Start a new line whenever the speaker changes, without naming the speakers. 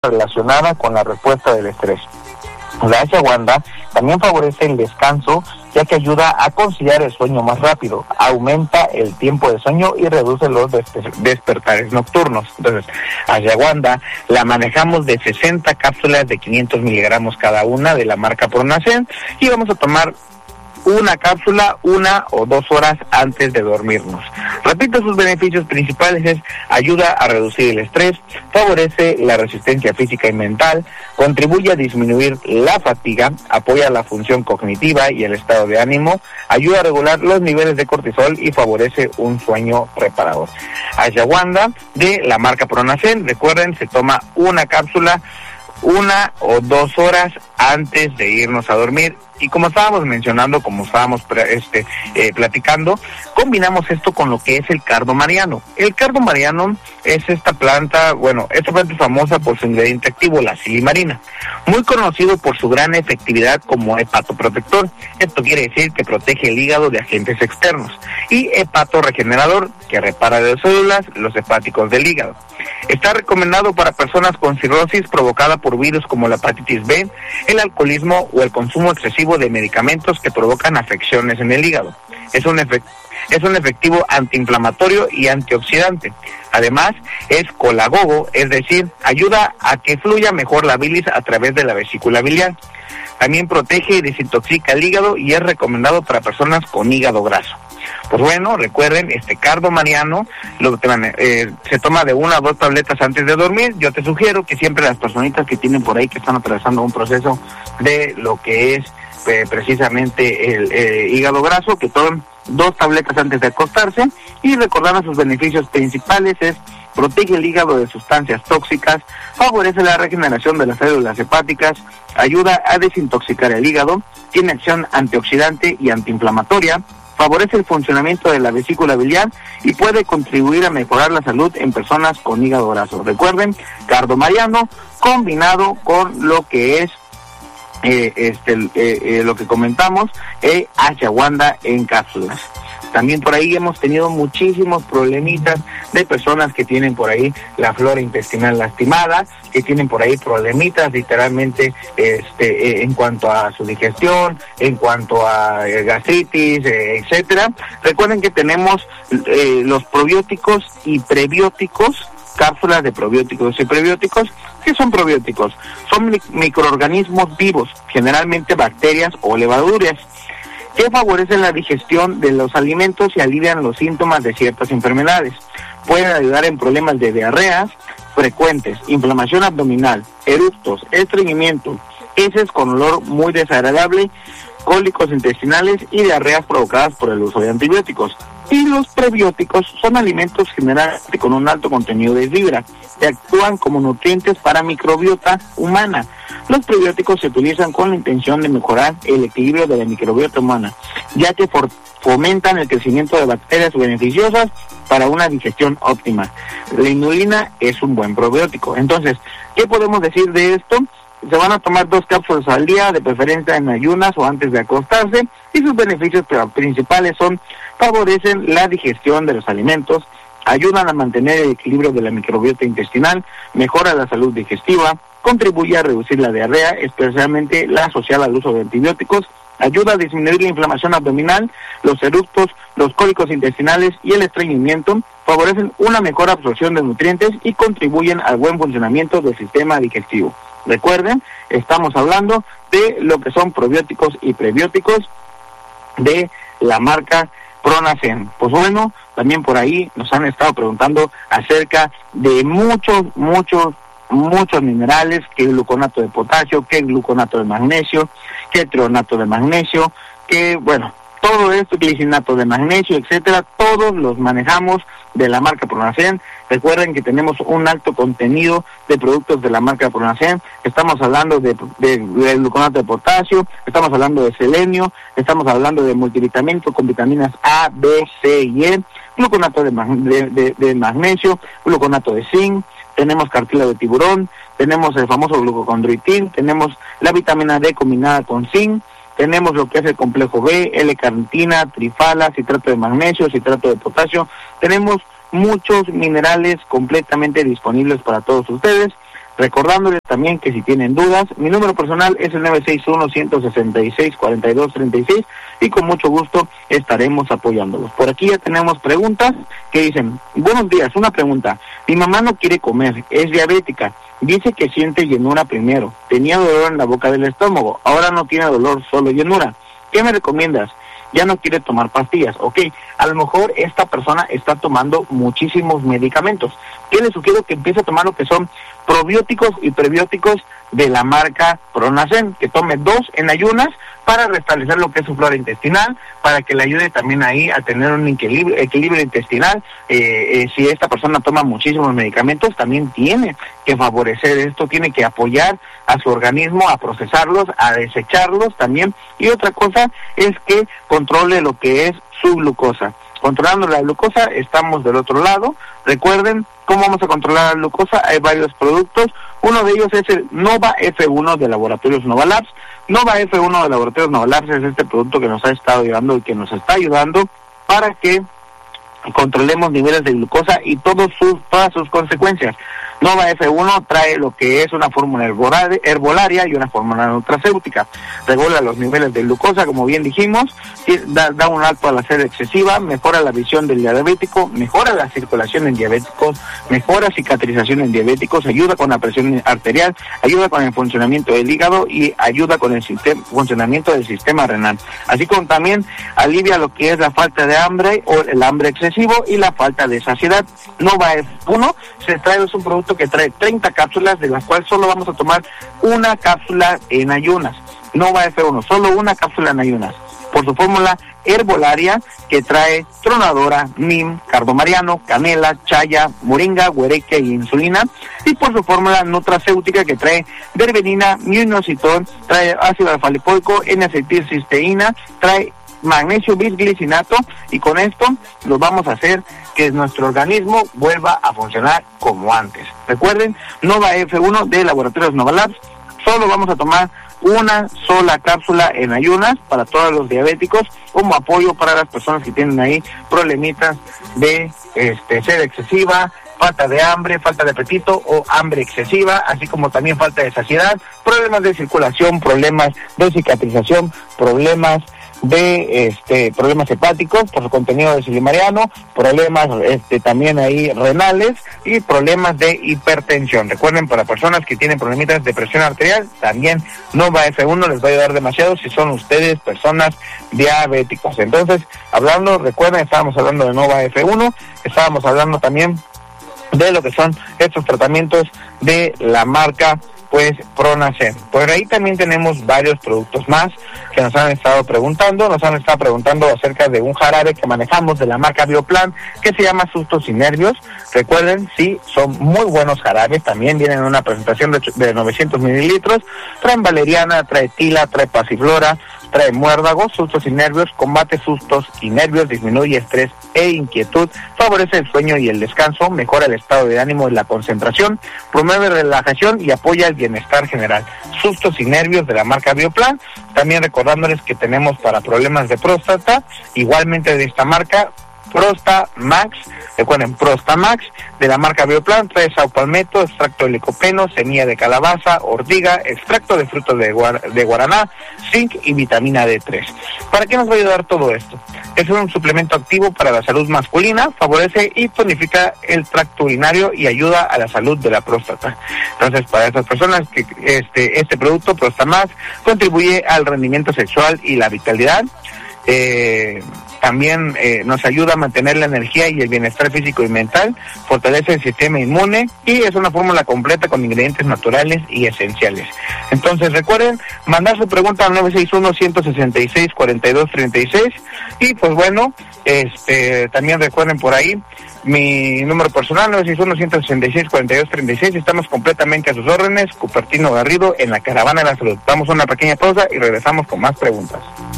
relacionada con la respuesta del estrés. La ashwagandha también favorece el descanso, ya que ayuda a conciliar el sueño más rápido, aumenta el tiempo de sueño y reduce los despertares nocturnos. Entonces, ashwagandha la manejamos de 60 cápsulas de 500 miligramos cada una de la marca Pronacen y vamos a tomar una cápsula 1 o 2 horas antes de dormirnos. Repito, sus beneficios principales es ayuda a reducir el estrés, favorece la resistencia física y mental, contribuye a disminuir la fatiga, apoya la función cognitiva y el estado de ánimo, ayuda a regular los niveles de cortisol y favorece un sueño reparador. Ashwagandha de la marca Pronacen, recuerden, se toma una cápsula 1 o 2 horas antes de irnos a dormir. Y como estábamos mencionando, como estábamos platicando, combinamos esto con lo que es el cardo mariano. El cardo mariano es esta planta es famosa por su ingrediente activo, la silimarina, muy conocido por su gran efectividad como hepatoprotector. Esto quiere decir que protege el hígado de agentes externos, y hepatorregenerador, que repara las células, los hepáticos del hígado. Está recomendado para personas con cirrosis provocada por virus como la hepatitis B, el alcoholismo o el consumo excesivo de medicamentos que provocan afecciones en el hígado. Es un efectivo antiinflamatorio y antioxidante. Además, es colagogo, es decir, ayuda a que fluya mejor la bilis a través de la vesícula biliar. También protege y desintoxica el hígado y es recomendado para personas con hígado graso. Pues bueno, recuerden, este cardo mariano se toma de 1 a 2 tabletas antes de dormir. Yo te sugiero que siempre las personitas que tienen por ahí, que están atravesando un proceso de lo que es precisamente el hígado graso, que tomen 2 tabletas antes de acostarse. Y recordando sus beneficios principales es: protege el hígado de sustancias tóxicas, favorece la regeneración de las células hepáticas, ayuda a desintoxicar el hígado, tiene acción antioxidante y antiinflamatoria, favorece el funcionamiento de la vesícula biliar y puede contribuir a mejorar la salud en personas con hígado graso. Recuerden, cardo mariano combinado con lo que es lo que comentamos, ashwagandha en cápsulas. También por ahí hemos tenido muchísimos problemitas de personas que tienen por ahí la flora intestinal lastimada, que tienen por ahí problemitas literalmente en cuanto a su digestión, en cuanto a gastritis, etcétera. Recuerden que tenemos los probióticos y prebióticos, cápsulas de probióticos y prebióticos. ¿Qué son probióticos? Son microorganismos vivos, generalmente bacterias o levaduras, que favorecen la digestión de los alimentos y alivian los síntomas de ciertas enfermedades. Pueden ayudar en problemas de diarreas frecuentes, inflamación abdominal, eructos, estreñimiento, heces con olor muy desagradable, cólicos intestinales y diarreas provocadas por el uso de antibióticos. Y los prebióticos son alimentos generalmente con un alto contenido de fibra, que actúan como nutrientes para microbiota humana. Los prebióticos se utilizan con la intención de mejorar el equilibrio de la microbiota humana, ya que fomentan el crecimiento de bacterias beneficiosas para una digestión óptima. La inulina es un buen probiótico. Entonces, ¿qué podemos decir de esto? Se van a tomar 2 cápsulas al día, de preferencia en ayunas o antes de acostarse, y sus beneficios principales son: favorecen la digestión de los alimentos, ayudan a mantener el equilibrio de la microbiota intestinal, mejora la salud digestiva, contribuye a reducir la diarrea, especialmente la asociada al uso de antibióticos, ayuda a disminuir la inflamación abdominal, los eructos, los cólicos intestinales y el estreñimiento, favorecen una mejor absorción de nutrientes y contribuyen al buen funcionamiento del sistema digestivo. Recuerden, estamos hablando de lo que son probióticos y prebióticos de la marca Pronacen. Pues bueno, también por ahí nos han estado preguntando acerca de muchos minerales, que gluconato de potasio, que gluconato de magnesio, que trionato de magnesio, que todo esto, glicinato de magnesio, etcétera, todos los manejamos de la marca Pronacen. Recuerden que tenemos un alto contenido de productos de la marca Pronacen. Estamos hablando de gluconato de potasio, estamos hablando de selenio, estamos hablando de multivitamínico con vitaminas A, B, C y E, gluconato de magnesio, gluconato de zinc, tenemos cartílago de tiburón, tenemos el famoso glucocondroitin, tenemos la vitamina D combinada con zinc, tenemos lo que es el complejo B, L-carnitina, trifala, citrato de magnesio, citrato de potasio. Tenemos muchos minerales completamente disponibles para todos ustedes. Recordándoles también que si tienen dudas, mi número personal es el 961-166-4236 y con mucho gusto estaremos apoyándolos. Por aquí ya tenemos preguntas que dicen: buenos días, una pregunta. Mi mamá no quiere comer, es diabética. Dice que siente llenura primero. Tenía dolor en la boca del estómago. Ahora no tiene dolor, solo llenura. ¿Qué me recomiendas? Ya no quiere tomar pastillas. Ok, a lo mejor esta persona está tomando muchísimos medicamentos. ¿Qué le sugiero? Que empiece a tomar lo que son probióticos y prebióticos de la marca Pronacen, que tome 2 en ayunas para restablecer lo que es su flora intestinal, para que le ayude también ahí a tener un equilibrio intestinal. Si esta persona toma muchísimos medicamentos, también tiene que favorecer esto, tiene que apoyar a su organismo a procesarlos, a desecharlos también. Y otra cosa es que controle lo que es su glucosa. Controlando la glucosa, estamos del otro lado. Recuerden, ¿cómo vamos a controlar la glucosa? Hay varios productos. Uno de ellos es el Nova F1 de Laboratorios Nova Labs. Nova F1 de Laboratorios Nova Labs es este producto que nos ha estado ayudando y que nos está ayudando para que controlemos niveles de glucosa y todas sus consecuencias. Nova F1 trae lo que es una fórmula herbolaria y una fórmula nutracéutica. Regula los niveles de glucosa, como bien dijimos, da un alto a la sed excesiva, mejora la visión del diabético, mejora la circulación en diabéticos, mejora cicatrización en diabéticos, ayuda con la presión arterial, ayuda con el funcionamiento del hígado y ayuda con el funcionamiento del sistema renal. Así como también alivia lo que es la falta de hambre o el hambre excesivo y la falta de saciedad. Nova F1 es un producto que trae 30 cápsulas, de las cuales solo vamos a tomar una cápsula en ayunas. Nova F1, solo una cápsula en ayunas. Por su fórmula herbolaria que trae tronadora, nim, cardomariano, canela, chaya, moringa, huereque y insulina. Y por su fórmula nutracéutica que trae berberina, minoxidil, trae ácido alfa-lipoico, N-acetilcisteína, trae magnesio bisglicinato, y con esto lo vamos a hacer que nuestro organismo vuelva a funcionar como antes. Recuerden, Nova F1 de Laboratorios Nova Labs, solo vamos a tomar una sola cápsula en ayunas para todos los diabéticos, como apoyo para las personas que tienen ahí problemitas de sed excesiva, falta de hambre, falta de apetito o hambre excesiva, así como también falta de saciedad, problemas de circulación, problemas de cicatrización, problemas hepáticos por su contenido de silimariano, problemas también ahí renales y problemas de hipertensión. Recuerden, para personas que tienen problemitas de presión arterial, también Nova F1 les va a ayudar demasiado si son ustedes personas diabéticas. Entonces, recuerden, estábamos hablando de Nova F1, estábamos hablando también de lo que son estos tratamientos de la marca Pronacen. Por ahí también tenemos varios productos más que nos han estado preguntando acerca de un jarabe que manejamos de la marca Bioplan que se llama Sustos y Nervios. Recuerden, sí, son muy buenos jarabes, también vienen en una presentación de 900 mililitros, traen valeriana, trae tila, trae pasiflora, trae muérdagos. Sustos y Nervios combate sustos y nervios, disminuye estrés e inquietud, favorece el sueño y el descanso, mejora el estado de ánimo y la concentración, promueve relajación y apoya el bienestar general. Sustos y Nervios de la marca Bioplan. También recordándoles que tenemos para problemas de próstata, igualmente de esta marca, Prostamax. Recuerden, Prostamax de la marca Bioplan trae saupalmeto, extracto de licopeno, semilla de calabaza, ortiga, extracto de frutos de guaraná, zinc y vitamina D3. ¿Para qué nos va a ayudar todo esto? Es un suplemento activo para la salud masculina, favorece y tonifica el tracto urinario y ayuda a la salud de la próstata. Entonces, para esas personas que este producto Prostamax contribuye al rendimiento sexual y la vitalidad. También nos ayuda a mantener la energía y el bienestar físico y mental, fortalece el sistema inmune y es una fórmula completa con ingredientes naturales y esenciales. Entonces recuerden mandar su pregunta al 961-166-4236 y pues bueno, también recuerden por ahí mi número personal 961-166-4236. Estamos completamente a sus órdenes. Cupertino Garrido en la Caravana de la Salud. Damos una pequeña pausa y regresamos con más preguntas.